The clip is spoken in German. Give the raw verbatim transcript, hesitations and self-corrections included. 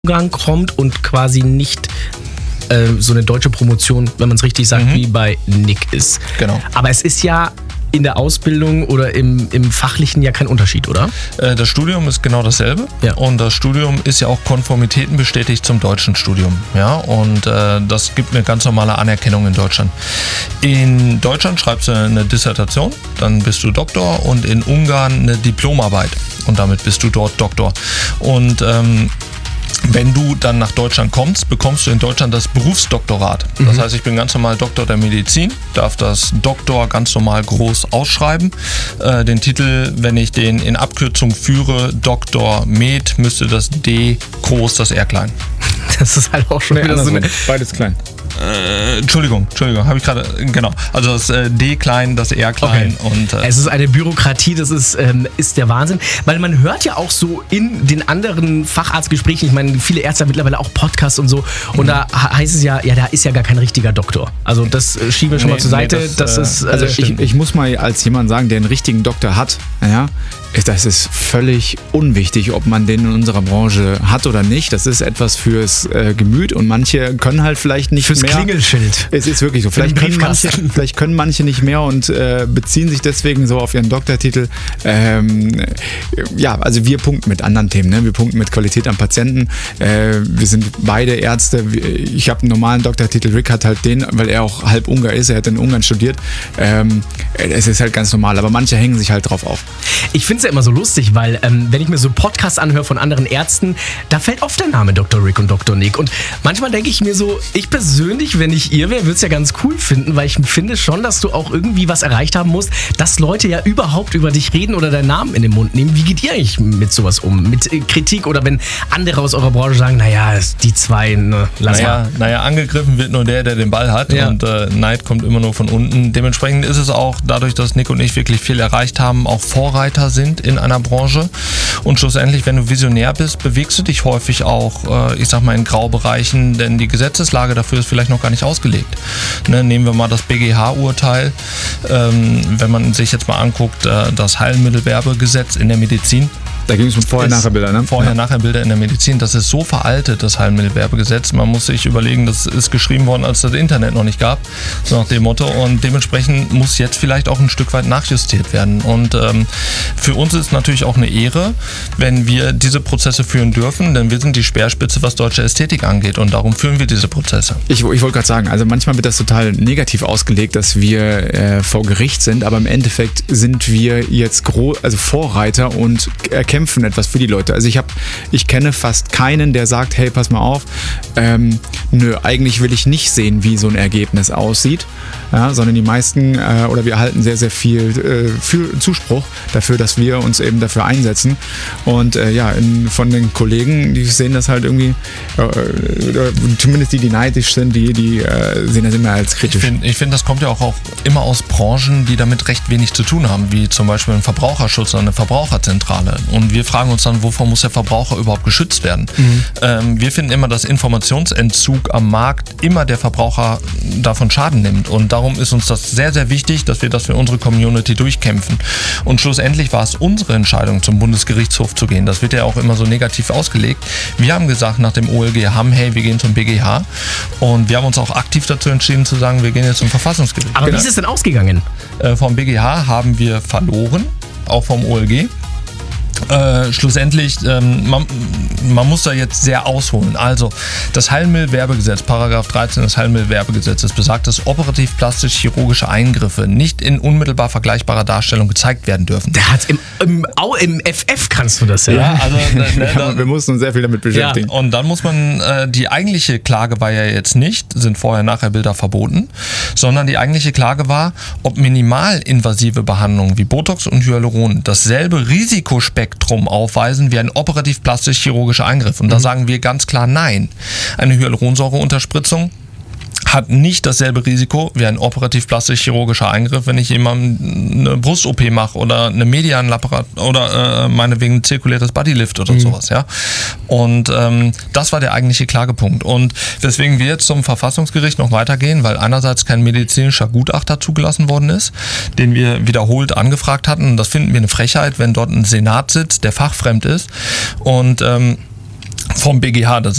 Ungarn kommt und quasi nicht äh, so eine deutsche Promotion, wenn man es richtig sagt, mhm. wie bei Nick ist. Genau. Aber es ist ja in der Ausbildung oder im, im Fachlichen ja kein Unterschied, oder? Äh, das Studium ist genau dasselbe. Ja. Und das Studium ist ja auch konformitätenbestätigt zum deutschen Studium. Ja? Und äh, das gibt eine ganz normale Anerkennung in Deutschland. In Deutschland schreibst du eine Dissertation, dann bist du Doktor, und in Ungarn eine Diplomarbeit. Und damit bist du dort Doktor. Und ähm, wenn du dann nach Deutschland kommst, bekommst du in Deutschland das Berufsdoktorat. Mhm. Das heißt, ich bin ganz normal Doktor der Medizin, darf das Doktor ganz normal groß ausschreiben. Äh, den Titel, wenn ich den in Abkürzung führe, Doktor Med, müsste das D groß, das R klein. Das ist halt auch schon nee, wieder so eine... Beides klein. Äh, Entschuldigung, Entschuldigung, habe ich gerade, genau. Also das äh, D klein, das R klein. Okay. Und, äh, es ist eine Bürokratie, das ist, ähm, ist der Wahnsinn. Weil man hört ja auch so in den anderen Facharztgesprächen, ich meine, viele Ärzte haben mittlerweile auch Podcasts und so, und mhm. da heißt es ja, ja, da ist ja gar kein richtiger Doktor. Also das äh, schieben wir schon nee, mal zur Seite. Nee, das, das ist, äh, also ich, ich muss mal als jemand sagen, der einen richtigen Doktor hat, ja, das ist völlig unwichtig, ob man den in unserer Branche hat oder nicht. Das ist etwas fürs äh, Gemüt, und manche können halt vielleicht nicht fürs mehr. Fürs Klingelschild. Es ist wirklich so. Vielleicht können, manche, vielleicht können manche nicht mehr und äh, beziehen sich deswegen so auf ihren Doktortitel. Ähm, ja, also wir punkten mit anderen Themen. Ne? Wir punkten mit Qualität am Patienten. Äh, wir sind beide Ärzte. Ich habe einen normalen Doktortitel. Rick hat halt den, weil er auch halb Ungar ist. Er hat in Ungarn studiert. Ähm, es ist halt ganz normal. Aber manche hängen sich halt drauf auf. Ich finde es ja immer so lustig, weil ähm, wenn ich mir so Podcasts anhöre von anderen Ärzten, da fällt oft der Name Doktor Rick und Doktor Nick. Und manchmal denke ich mir so, ich persönlich, wenn ich ihr wäre, würde es ja ganz cool finden, weil ich finde schon, dass du auch irgendwie was erreicht haben musst, dass Leute ja überhaupt über dich reden oder deinen Namen in den Mund nehmen. Wie geht ihr eigentlich mit sowas um? Mit Kritik, oder wenn andere aus eurer Branche sagen, naja, die zwei, ne, lass naja, mal. Naja, angegriffen wird nur der, der den Ball hat, ja. und äh, Neid kommt immer nur von unten. Dementsprechend ist es auch, dadurch, dass Nick und ich wirklich viel erreicht haben, auch Vorreiter sind in einer Branche, und schlussendlich, wenn du visionär bist, bewegst du dich häufig auch, äh, ich sag mal, in Graubereichen, denn die Gesetzeslage dafür ist vielleicht noch gar nicht ausgelegt. Ne, nehmen wir mal das B G H-Urteil, ähm, wenn man sich jetzt mal anguckt, äh, das Heilmittelwerbegesetz in der Medizin. Da ging es um Vorher-Nachher-Bilder, ne? Vorher-Nachher-Bilder in der Medizin. Das ist so veraltet, das Heilmittelwerbegesetz. Man muss sich überlegen, das ist geschrieben worden, als es das Internet noch nicht gab, so nach dem Motto. Und dementsprechend muss jetzt vielleicht auch ein Stück weit nachjustiert werden. Und ähm, für uns ist es natürlich auch eine Ehre, wenn wir diese Prozesse führen dürfen, denn wir sind die Speerspitze, was deutsche Ästhetik angeht. Und darum führen wir diese Prozesse. Ich, ich wollte gerade sagen, also manchmal wird das total negativ ausgelegt, dass wir äh, vor Gericht sind, aber im Endeffekt sind wir jetzt gro- also Vorreiter und erkämpfen etwas für die Leute. Also ich habe, ich kenne fast keinen, der sagt, hey, pass mal auf, ähm, nö, eigentlich will ich nicht sehen, wie so ein Ergebnis aussieht, ja, sondern die meisten, äh, oder wir erhalten sehr, sehr viel äh, für Zuspruch dafür, dass wir uns eben dafür einsetzen, und äh, ja, in, von den Kollegen, die sehen das halt irgendwie, äh, zumindest die, die neidisch sind, die, die äh, sehen das immer als kritisch. Ich finde, ich find, das kommt ja auch, auch immer aus Branchen, die damit recht wenig zu tun haben, wie zum Beispiel ein Verbraucherschutz oder eine Verbraucherzentrale. Und wir fragen uns dann, wovon muss der Verbraucher überhaupt geschützt werden? Mhm. Ähm, wir finden immer, dass Informationsentzug am Markt immer der Verbraucher davon Schaden nimmt. Und darum ist uns das sehr, sehr wichtig, dass wir das für unsere Community durchkämpfen. Und schlussendlich war es unsere Entscheidung, zum Bundesgerichtshof zu gehen. Das wird ja auch immer so negativ ausgelegt. Wir haben gesagt, nach dem O L G haben, hey, wir gehen zum B G H. Und wir haben uns auch aktiv dazu entschieden zu sagen, wir gehen jetzt zum Verfassungsgericht. Aber genau. Wie ist es denn ausgegangen? Äh, vom B G H haben wir verloren, auch vom O L G. Äh, schlussendlich, ähm, man, man muss da jetzt sehr ausholen. Also, das Heilmittelwerbegesetz, Paragraph dreizehn des Heilmittelwerbegesetzes besagt, dass operativ plastisch-chirurgische Eingriffe nicht in unmittelbar vergleichbarer Darstellung gezeigt werden dürfen. Der hat im, im, im F F kannst du das ja. Ja, also, ne, ne, ja, wir mussten uns sehr viel damit beschäftigen. Ja, und dann muss man, äh, die eigentliche Klage war ja jetzt nicht, sind Vorher-Nachher-Bilder verboten, sondern die eigentliche Klage war, ob minimalinvasive Behandlungen wie Botox und Hyaluron dasselbe Risikospektrum aufweisen wie ein operativ plastisch-chirurgischer Eingriff. Und da mhm. sagen wir ganz klar nein. Eine Hyaluronsäureunterspritzung hat nicht dasselbe Risiko wie ein operativ plastisch-chirurgischer Eingriff, wenn ich jemandem eine Brust-O P mache oder eine Medianlaparat oder äh, meinetwegen ein zirkuliertes Bodylift oder mhm. sowas. Ja? Und ähm, das war der eigentliche Klagepunkt. Und weswegen wir jetzt zum Verfassungsgericht noch weitergehen, weil einerseits kein medizinischer Gutachter zugelassen worden ist, den wir wiederholt angefragt hatten. Und das finden wir eine Frechheit, wenn dort ein Senat sitzt, der fachfremd ist. Und ähm, vom B G H. Das